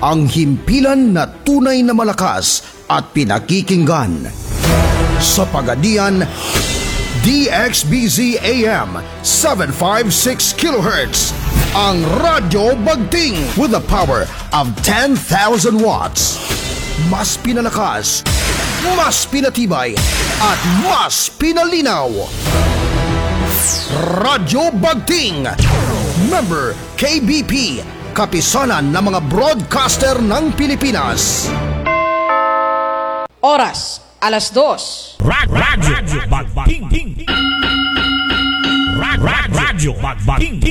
ang himpilan na tunay na malakas at pinakikinggan. Sa Pagadian, DXBZ AM 756 kHz, ang Radyo Bagting with the power of 10,000 watts. Mas pinalakas, mas pinatibay, at mas pinalinaw. Radyo Bagting, member KBP, kapisanan ng mga broadcaster ng Pilipinas. Oras, alas 2. Radyo Bagting. Radyo Bagting.